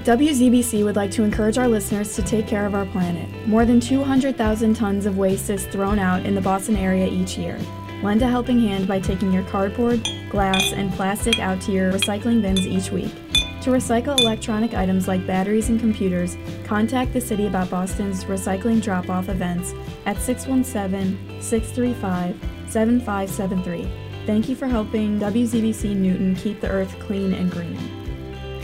WZBC would like to encourage our listeners to take care of our planet. More than 200,000 tons of waste is thrown out in the Boston area each year. Lend a helping hand by taking your cardboard, glass, and plastic out to your recycling bins each week. To recycle electronic items like batteries and computers, contact the City about Boston's recycling drop-off events at 617-635-7573. Thank you for helping WZBC Newton keep the earth clean and green.